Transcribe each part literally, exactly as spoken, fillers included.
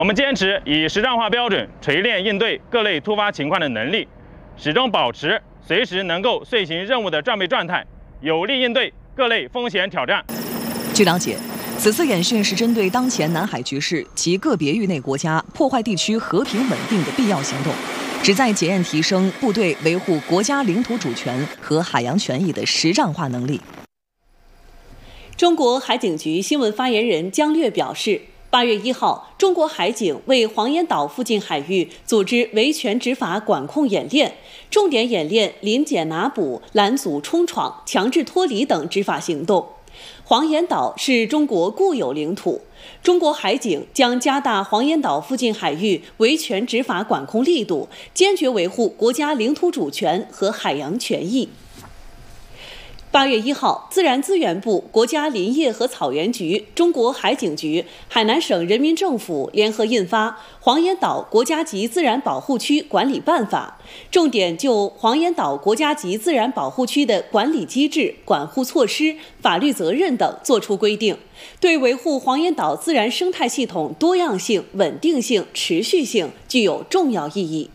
我们坚持以实战化标准锤炼应对各类突发情况的能力，始终保持随时能够遂行任务的战备状态，有力应对各类风险挑战。 据了解，此次演训是针对当前南海局势及个别域内国家破坏地区和平稳定的必要行动，旨在检验提升部队维护国家领土主权和海洋权益的实战化能力。 中国海警局新闻发言人姜略表示，八月一号，中国海警为黄岩岛附近海域组织维权执法管控演练，重点演练临检拿捕、拦阻冲闯、强制脱离等执法行动。黄岩岛是中国固有领土，中国海警将加大黄岩岛附近海域维权执法管控力度，坚决维护国家领土主权和海洋权益。八月一号，自然资源部、国家林业和草原局、中国海警局、海南省人民政府联合印发《黄岩岛国家级自然保护区管理办法》，重点就黄岩岛国家级自然保护区的管理机制、管护措施、法律责任等作出规定，对维护黄岩岛自然生态系统多样性、稳定性、持续性具有重要意义。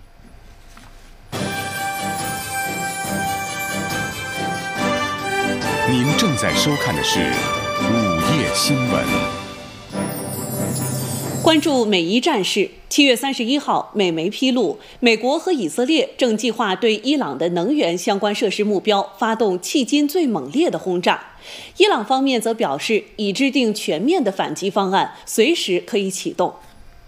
您正在收看的是午夜新闻。 关注美伊战事。七月三十一号，美媒披露，美国和以色列正计划对伊朗的能源相关设施目标发动迄今最猛烈的轰炸。伊朗方面则表示，已制定全面的反击方案，随时可以启动。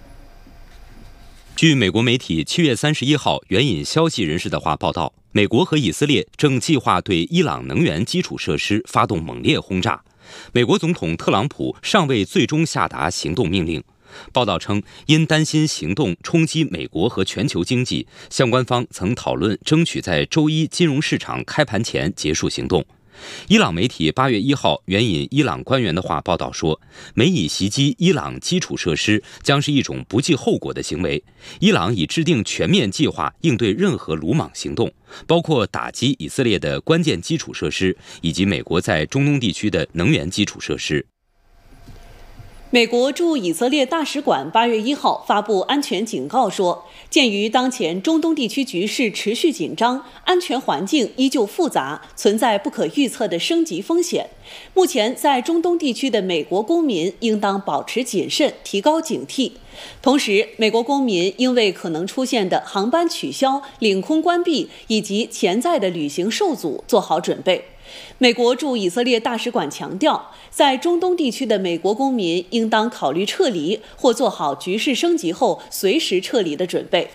据美国媒体七月三十一号援引消息人士的话报道，美国和以色列正计划对伊朗能源基础设施发动猛烈轰炸。美国总统特朗普尚未最终下达行动命令。报道称，因担心行动冲击美国和全球经济，相关方曾讨论争取在周一金融市场开盘前结束行动。伊朗媒体八月一号援引伊朗官员的话报道说，美以袭击伊朗基础设施将是一种不计后果的行为。伊朗已制定全面计划应对任何鲁莽行动，包括打击以色列的关键基础设施以及美国在中东地区的能源基础设施。 美国驻以色列大使馆八月一号发布安全警告说，鉴于当前中东地区局势持续紧张，安全环境依旧复杂，存在不可预测的升级风险。目前在中东地区的美国公民应当保持谨慎，提高警惕。同时，美国公民应为可能出现的航班取消、领空关闭以及潜在的旅行受阻做好准备。美国驻以色列大使馆强调，在中东地区的美国公民应当考虑撤离或做好局势升级后随时撤离的准备。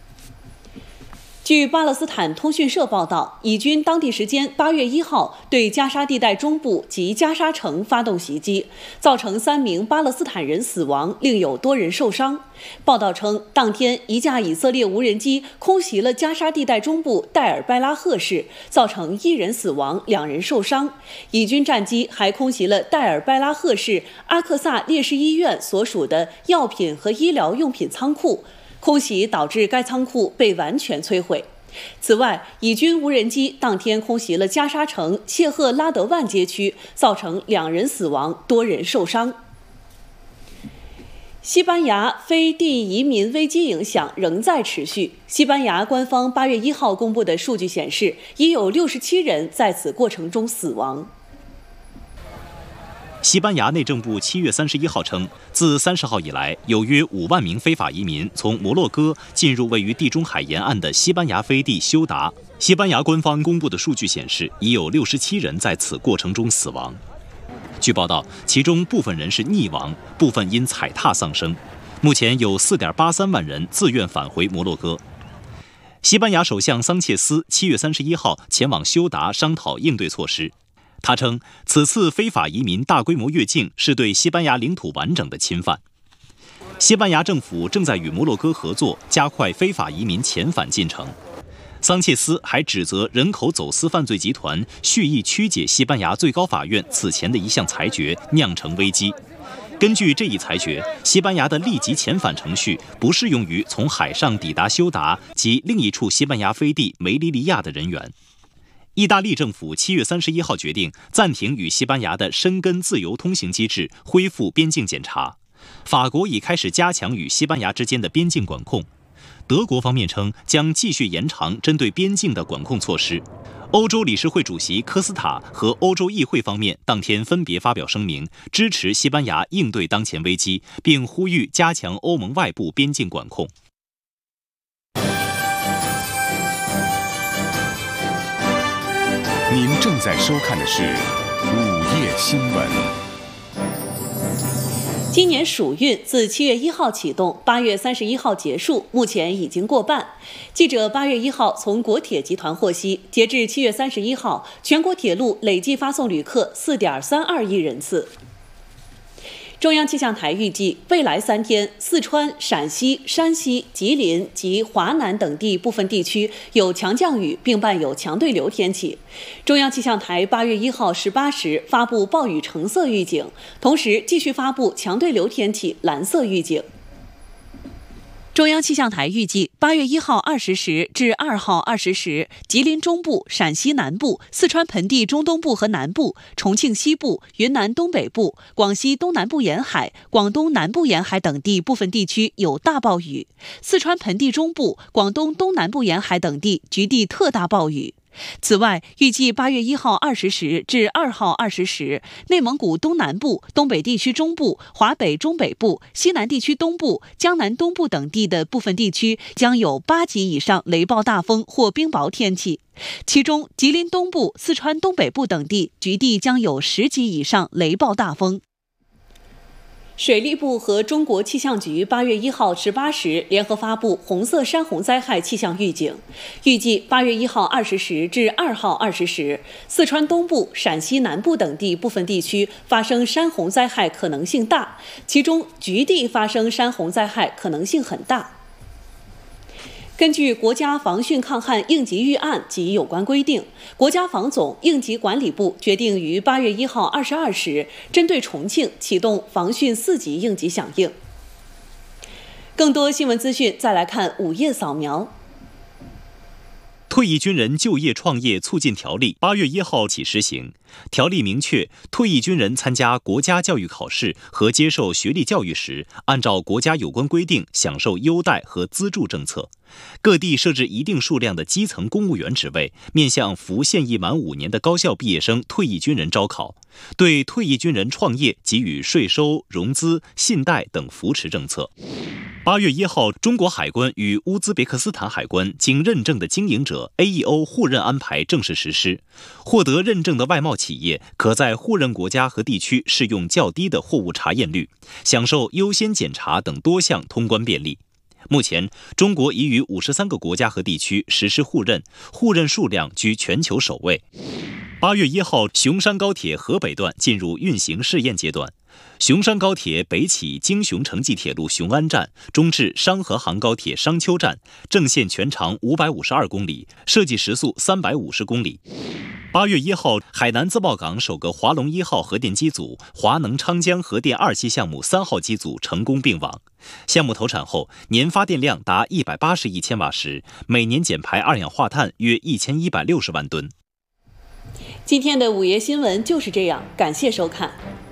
据巴勒斯坦通讯社报道，以军当地时间八月一号对加沙地带中部及加沙城发动袭击，造成三名巴勒斯坦人死亡，另有多人受伤。报道称，当天一架以色列无人机空袭了加沙地带中部戴尔拜拉赫市，造成一人死亡，两人受伤。以军战机还空袭了戴尔拜拉赫市阿克萨烈士医院所属的药品和医疗用品仓库。空袭导致该仓库被完全摧毁。此外，以军无人机当天空袭了加沙城谢赫拉德万街区，造成两人死亡，多人受伤。西班牙非地移民危机影响仍在持续。西班牙官方八月一号公布的数据显示，已有六十七人在此过程中死亡。 西班牙内政部七月三十一号称，自三十号以来，有约五万名非法移民从摩洛哥进入位于地中海沿岸的西班牙飞地休达。西班牙官方公布的数据显示，已有六十七人在此过程中死亡。据报道，其中部分人是溺亡，部分因踩踏丧生。目前有 四点八三万人自愿返回摩洛哥。西班牙首相桑切斯七月三十一号前往休达商讨应对措施。他称，此次非法移民大规模越境是对西班牙领土完整的侵犯。西班牙政府正在与摩洛哥合作，加快非法移民遣返进程。桑切斯还指责人口走私犯罪集团蓄意曲解西班牙最高法院此前的一项裁决，酿成危机。根据这一裁决，西班牙的立即遣返程序不适用于从海上抵达休达及另一处西班牙飞地梅利利亚的人员。意大利政府七月三十一号决定暂停与西班牙的申根自由通行机制，恢复边境检查。 法国已开始加强与西班牙之间的边境管控。德国方面称将继续延长针对边境的管控措施。欧洲理事会主席科斯塔和欧洲议会方面当天分别发表声明，支持西班牙应对当前危机，并呼吁加强欧盟外部边境管控。 您正在收看的是午夜新闻。 今年暑运自七月一号启动，八月三十一号结束，目前已经过半。记者八月一号从国铁集团获悉，截至七月三十一号，全国铁路累计发送旅客四点三二亿人次。中央气象台预计，未来三天，四川、陕西、山西、吉林及华南等地部分地区有强降雨，并伴有强对流天气。中央气象台八月一号十八时发布暴雨橙色预警，同时继续发布强对流天气蓝色预警。中央气象台预计，八月一号二十时至二号二十时，吉林中部、陕西南部、四川盆地中东部和南部、重庆西部、云南东北部、广西东南部沿海、广东南部沿海等地部分地区有大暴雨；四川盆地中部、广东东南部沿海等地局地特大暴雨。此外，预计八月一号二十时至二号二十时，内蒙古东南部、东北地区中部、华北中北部、西南地区东部、江南东部等地的部分地区将有八级以上雷暴大风或冰雹天气，其中吉林东部、四川东北部等地局地将有十级以上雷暴大风。水利部和中国气象局八月一号十八时联合发布红色山洪灾害气象预警，预计八月一号二十时至二号二十时，四川东部、陕西南部等地部分地区发生山洪灾害可能性大，其中局地发生山洪灾害可能性很大。根据国家防汛抗旱应急预案及有关规定，国家防总应急管理部决定于八月一号二十二时，针对重庆启动防汛四级应急响应。更多新闻资讯，再来看午夜扫描。 退役军人就业创业促进条例八月一号起施行。条例明确，退役军人参加国家教育考试和接受学历教育时，按照国家有关规定享受优待和资助政策。各地设置一定数量的基层公务员职位，面向服现役满五年的高校毕业生退役军人招考，对退役军人创业给予税收、融资、信贷等扶持政策。八月一号，中国海关与乌兹别克斯坦海关经认证的经营者 A E O 互认安排正式实施。获得认证的外贸企业可在互认国家和地区适用较低的货物查验率，享受优先检查等多项通关便利。目前，中国已与五十三个国家和地区实施互认，互认数量居全球首位。八月一号，雄山高铁河北段进入运行试验阶段。雄山高铁北起京雄城际铁路雄安站，中至商河杭高铁商丘站，正线全长五百五十二公里，设计时速三百五十公里。八月一号，海南自贸港首个华龙一号核电机组、华能昌江核电二期项目三号机组成功并网。项目投产后，年发电量达一百八十亿千瓦时，每年减排二氧化碳约一千一百六十万吨。 今天的午夜新闻就是这样，感谢收看。